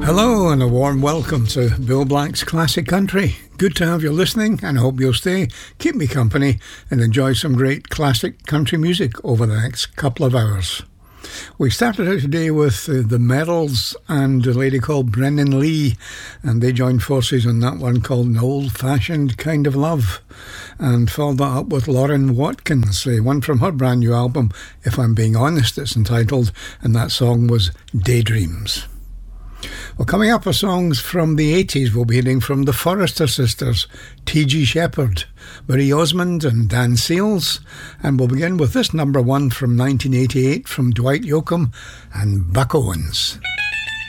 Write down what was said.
Hello and a warm welcome to Bill Black's Classic Country. Good to have you listening, and I hope you'll stay, keep me company and enjoy some great classic country music over the next couple of hours. We started out today with the Merrills and a lady called Brennan Lee, and they joined forces on that one called An Old-Fashioned Kind of Love, and followed that up with Lauren Watkins, one from her brand new album, If I'm Being Honest, it's entitled, and that song was Daydreams. Well, coming up are songs from the 80s. We'll be hearing from the Forrester Sisters, T.G. Shepherd, Marie Osmond and Dan Seals. And we'll begin with this number one from 1988 from Dwight Yoakam and Buck Owens.